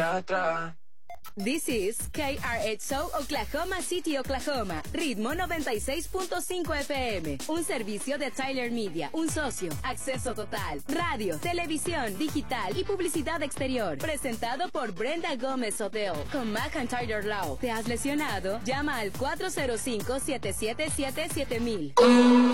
atrás. This is KRXO Oklahoma City, Oklahoma. Ritmo 96.5 FM. Un servicio de Tyler Media. Un socio. Acceso total. Radio, televisión, digital y publicidad exterior. Presentado por Brenda Gómez Hotel. Con McIntyre Law. ¿Te has lesionado? Llama al 405-777-7000.